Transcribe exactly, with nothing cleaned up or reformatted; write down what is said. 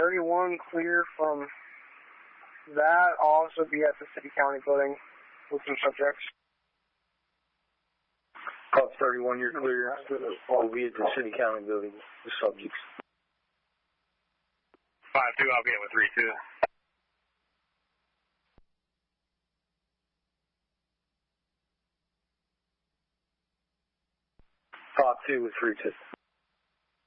thirty-one clear from that. I'll also be at the City County building with some subjects. Cop thirty-one, you're clear. I'll be at the City County building with subjects. five two, I'll be at with three two. Cop two with three two.